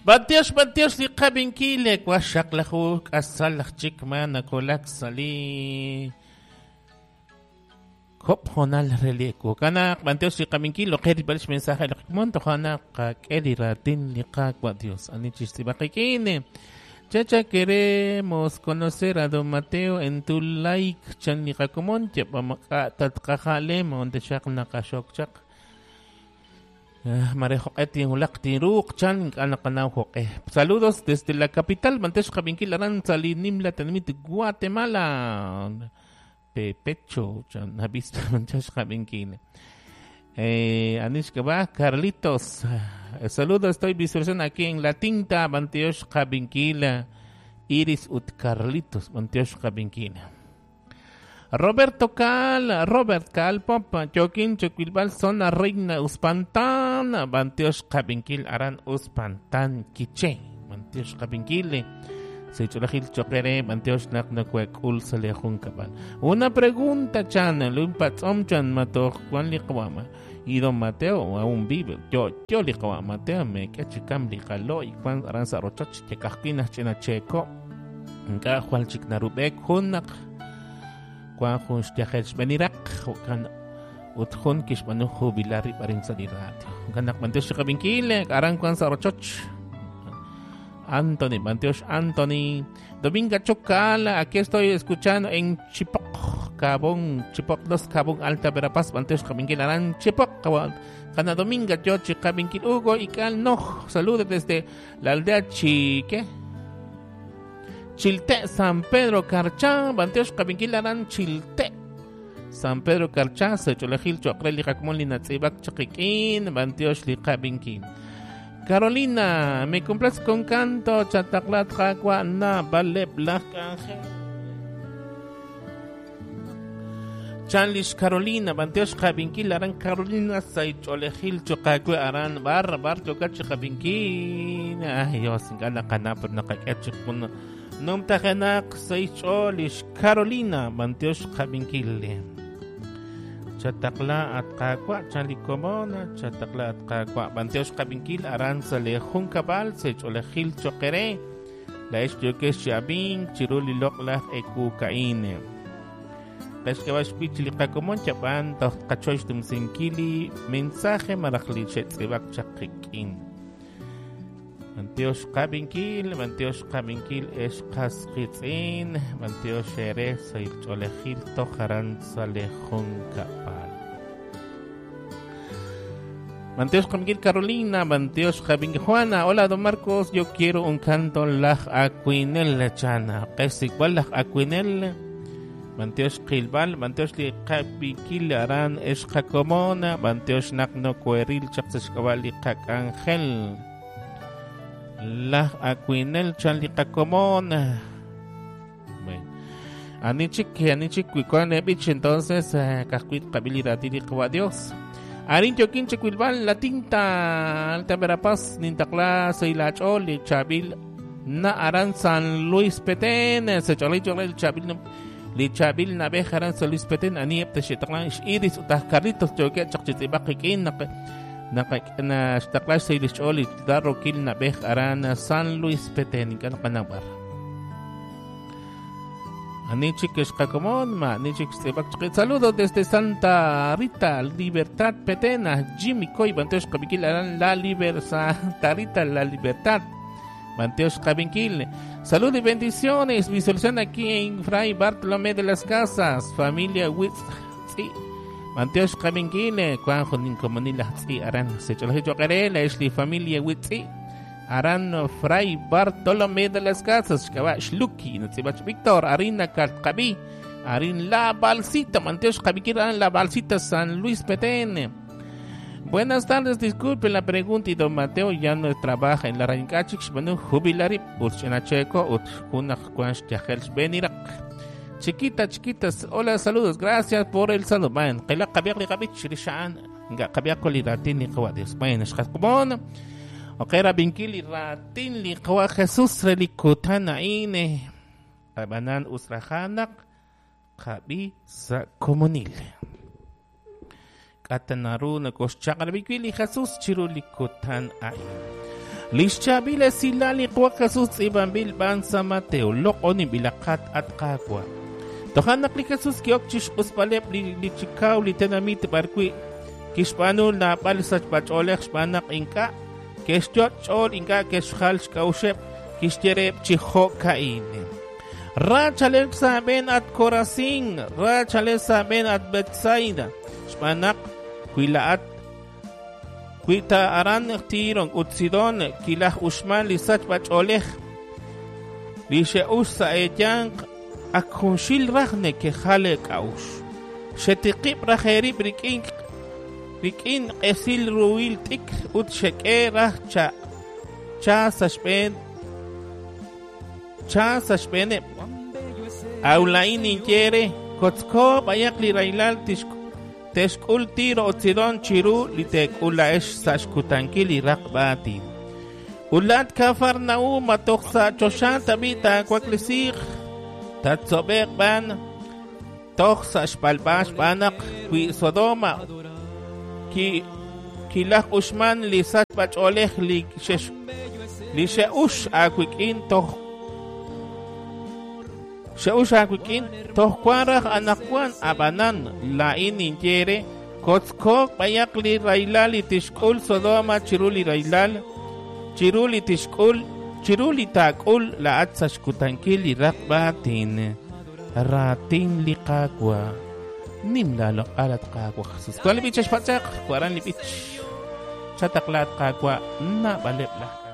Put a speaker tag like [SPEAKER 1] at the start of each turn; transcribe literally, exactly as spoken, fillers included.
[SPEAKER 1] Batios, batios, li kabinkile, kwashak lahuk, asal chik mana kolak sali. Hop honal relieko. Kanak, batios li kabinkilo, keri balish mensaje, lakmonto kanak, keri ratin li kakwa Dios. Anichis tibakikine. Chacha, queremos conocer a Don Mateo en tu like, chan ni kakumon, tiapa makatatkakalem, onde shak nakashok chak. Marejok eti ulak tiruk chan anakanawok eh. Saludos desde la capital, Mantesh Kabinkilaran, Salinimla, Tanimit, Guatemala. Pepecho, chan, habista Mantesh Kabinkil. Eh, Anish Kaba, Carlitos. Eh, saludos, estoy visualizando aquí en La Tinta, Mantesh Kabinkila. Iris ut Carlitos, Mantesh Kabinkila. Roberto Cal, Robert Cal, Papa, Joaquín, Choquilbal, Zona Reina, Uspantan, Banteos Kabinkil, Aran, Uspantan, Kiche, Banteos Kabinkile, Sechulahil Chokere, Banteos Naknakwek, Ulsale Junkabal. Una pregunta, Chan, Lumpat Omchan, Mato, Juan Likwama, y Don Mateo, aún vive. Yo, yo Likwama, Mateo, me cachicam Licalo, y Juan Aranza Rochach, Chekakina, Chena Checo, Nga Juan Chiknarubek, Hunak. Kuan kun stiakhels benirak kan uthon kis manu jubilari paring sa dirat kanak Manteos Kabinkile arang kuan sa rochoch Anthony Manteos Anthony Dominga Chocala, aquí estoy escuchando en Chipoc Cabón Chipoc dos Cabón Alta Verapaz Manteos Kabinkile arang Chipoc Cabón kana Dominga Chochi Kabinkil Hugo y Cal no saludos desde la aldea Chique Chilte, San Pedro Carchá, Banteos Kabinkilaran, Chilte. San Pedro Carchá, Secholahil, Chokreli, Hakmon, Linatzibak, Chakikin, Banteos, Likabinkin. Carolina, me complace con canto, Chataklat, Hakwa, Na, Vale, Black Ángel. Chanlish Carolina, Banteos Kabinkilaran, Carolina, Secholahil, Chokakwe, Aran, Bar, Bar, Chokach, Kabinkin. Ay, yo, sin gana, Canapur, Nakachikun. Nom takenak sa icholish Carolina Banteos Kabinkile. Chatakla at kakwa chalikomona chatakla at kakwa Banteos Kabinkil aran sa lehong kabal sa icholahil chokere. Laish yokesh yabing chiruli loklah eku kaine. Laish kawash pichli kakomon chapan toh kachosh tumsinkili mensaje marakli chetzibak chakikin. Banteos Kabinkil, Banteos Kabinkil es Kaskitzin, Banteos Shere, Sail Cholehil, Toharan, Salehon Kapal. Banteos Kabinkil Carolina, Banteos Kabinkil Juana, hola Don Marcos, yo quiero un canto Laj Aquinel Chana, Kesik Balaj Aquinel, Banteos Kilbal, Banteos Li Kabinkil Aran es Jacomona, Banteos Nakno Kueril, Chakzeshkabali Kak Angel. La Aquinel Charlie Cacomón. Bueno, Anichik, Anichik, Cuicuan Ebich, entonces, Cascuit, Cabilidad y Dios. Arincho Quinche Quilbal, La Tinta, Alta Verapaz, Nintacla, Seilachol, Chabil, Na Aran San Luis Petén, Secholito, el Chabil, Lichabil, Navejaran San Luis Petén, Aniep, Techetran, Iris, Utahcaritos, Choquet, Chachetibaquikin, na na staklas sa ilis olit daro kil na beh arana San Luis Petén kan kanabar anichik es kakomon ma anichik stebak saludo desde Santa Rita Libertad Petena Jimmy Coy Banteos Kabinkil aran la liber Santa Rita la Libertad Banteos Kabinkil salud y bendiciones visualización aquí en Fray Bartolomé de las Casas familia Witz sí Manteos Kabinkile, Juan Jonin Comunila, sí, Aran, se cholo Jocarela, es la familia Witzi, Aran, Fray Bartolomé de las Casas, Kabash Luki, Natsibach Víctor, Arina Katkabi, Arin La Balsita, Manteos Kabinkile, La Balsita, San Luis Petén. Buenas tardes, disculpen la pregunta, y Don Mateo ya no trabaja en la Rancachix, bueno, jubilari, Burchena Checo, Utjuna Juanch Yahels Benirak. Chiquita, chiquitas, hola, saludos, gracias por el saludo. Man, que la cabia le gabich rishan, nga cabia coli ratin ni kawadis. Man, es como o que era binkili ratin li kawa Jesús relikutana ine. Tabanan usrahanak kabi sa komunil. Katanaru na koschakar binkili Jesús chirulikutan ay. Lixchabile silali Jesús Ibambil Banza Mateo, Loconim Bilakat at Kakwa. Tohanak li Jesus Kyokchish Uspalep li Chikaw li Tenamit Barqui, Kishpanul na Palisach Pacholek Spanak Inka, Keshjot Chol Inka Keshhalch Kaushep, Kishterep Chiho Kaine. Rachalep Saben at Korasin, Rachalep Saben at Betsaida, Spanak, Quilaat. Kuita aran tirong utsidon kilah usman lisat bach oleh lishe usa ejang akhunshil rahne ke khale kaush shetiqib raheri brikin brikin esil ruil tik ut sheke rah cha cha sashpen cha sashpene aulain injere kotsko bayak li railal tishko Teskul tiro otsidon chiru litek ulaesh sashkutankili rakbati. Ulat kafar nau matoksa choshan tabita kwaklisik. Tatsobek ban toksa shpalbash banak kwi sodoma. Ki kilak usman li sashbach oleh li shesh li sheush akwikin tok. Sheusha kwikin tohkwarah anakwan abanan lain injere kotskok bayakli railali tishkul sodoma chiruli railal chiruli tishkul chiruli takul laat sashkutankili rakbatin ratin liqaqwa nimlalo alat qaqwa Jesus kwali bichash patsak kwaran lipich chataklat qaqwa na balebla